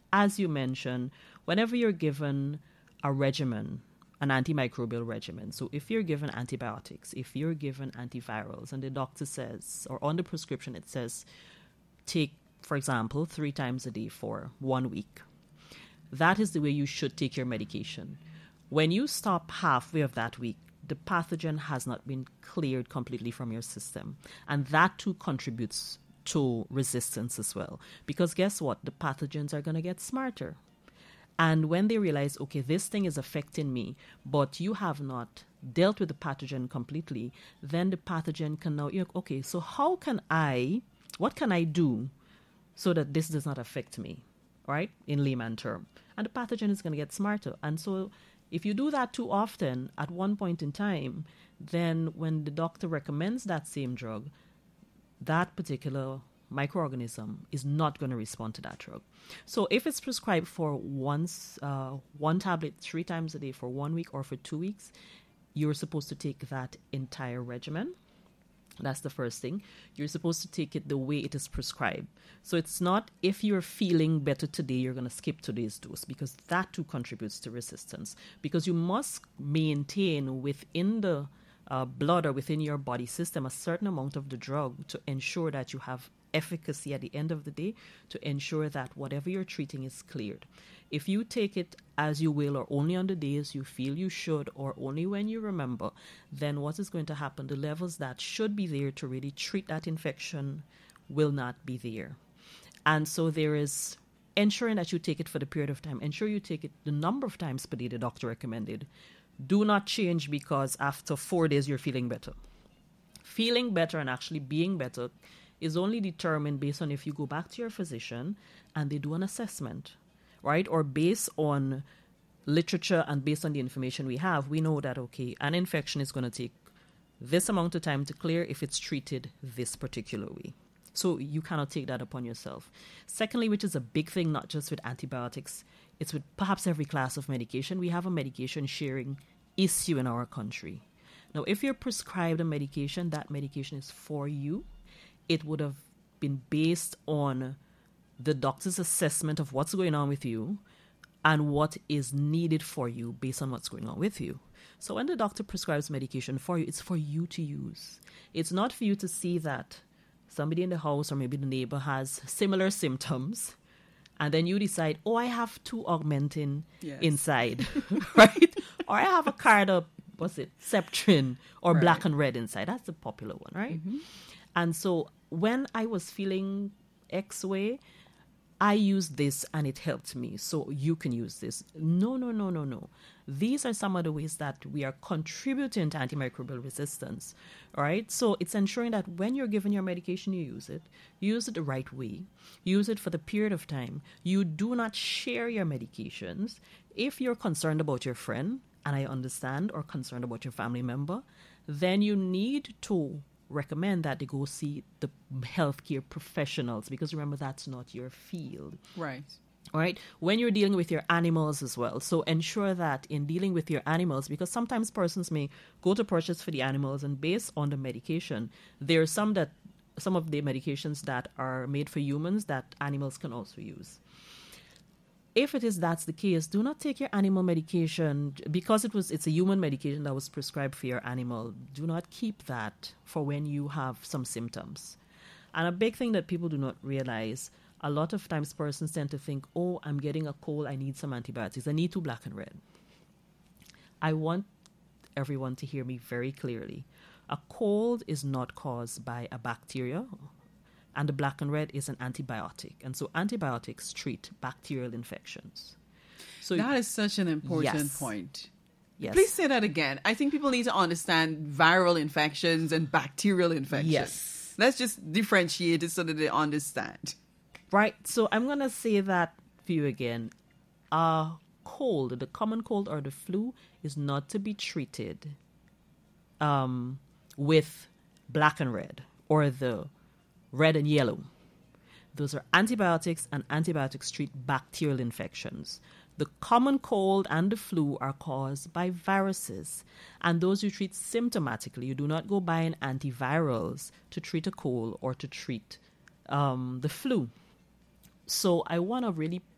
as you mentioned, whenever you're given a regimen, an antimicrobial regimen, so if you're given antibiotics, if you're given antivirals, and the doctor says, or on the prescription it says, take, for example, 3 times a day for 1 week, that is the way you should take your medication. When you stop halfway of that week, the pathogen has not been cleared completely from your system. And that too contributes to resistance as well. Because guess what? The pathogens are going to get smarter. And when they realize, okay, this thing is affecting me, but you have not dealt with the pathogen completely, then the pathogen can now, okay, so what can I do so that this does not affect me, right? In layman term. And the pathogen is going to get smarter. And so if you do that too often at one point in time, then when the doctor recommends that same drug, that particular microorganism is not going to respond to that drug. So if it's prescribed for one tablet 3 times a day for 1 week or for 2 weeks, you're supposed to take that entire regimen. That's the first thing. You're supposed to take it the way it is prescribed. So it's not if you're feeling better today, you're going to skip today's dose, because that too contributes to resistance. Because you must maintain within the blood or within your body system a certain amount of the drug to ensure that you have efficacy at the end of the day, to ensure that whatever you're treating is cleared. If you take it as you will, or only on the days you feel you should, or only when you remember, then what is going to happen? The levels that should be there to really treat that infection will not be there. And so there is ensuring that you take it for the period of time. Ensure you take it the number of times per day the doctor recommended. Do not change because after 4 days you're feeling better. Feeling better and actually being better is only determined based on if you go back to your physician and they do an assessment, right? Or based on literature and based on the information we have, we know that, okay, an infection is going to take this amount of time to clear if it's treated this particular way. So you cannot take that upon yourself. Secondly, which is a big thing, not just with antibiotics, it's with perhaps every class of medication. We have a medication sharing issue in our country. Now, if you're prescribed a medication, that medication is for you. It would have been based on the doctor's assessment of what's going on with you and what is needed for you based on what's going on with you. So when the doctor prescribes medication for you, it's for you to use. It's not for you to see that somebody in the house or maybe the neighbor has similar symptoms, and then you decide, oh, I have 2 Augmentin inside, right? Or I have a Carda, Septrin or right. Black and Red inside. That's the popular one, right? Mm-hmm. And so when I was feeling X way, I used this and it helped me, so you can use this. No. These are some of the ways that we are contributing to antimicrobial resistance, all right? So it's ensuring that when you're given your medication, you use it the right way, use it for the period of time. You do not share your medications. If you're concerned about your friend, and I understand, or concerned about your family member, then you need to recommend that they go see the healthcare professionals, because remember, that's not your field. Right. All right. When you're dealing with your animals as well. So ensure that in dealing with your animals, because sometimes persons may go to purchase for the animals and based on the medication, there are some of the medications that are made for humans that animals can also use. If that's the case, do not take your animal medication because it's a human medication that was prescribed for your animal. Do not keep that for when you have some symptoms. And a big thing that people do not realize, a lot of times persons tend to think, oh, I'm getting a cold, I need some antibiotics. I need 2 Black and Red. I want everyone to hear me very clearly. A cold is not caused by a bacteria, and the Black and Red is an antibiotic. And so antibiotics treat bacterial infections. So that is such an important point. Yes. Please say that again. I think people need to understand viral infections and bacterial infections. Yes. Let's just differentiate it so that they understand. Right. So I'm going to say that for you again. A cold, the common cold or the flu, is not to be treated with Black and Red or the red and yellow. Those are antibiotics, and antibiotics treat bacterial infections. The common cold and the flu are caused by viruses, and those you treat symptomatically. You do not go buying antivirals to treat a cold or to treat the flu. So I want to really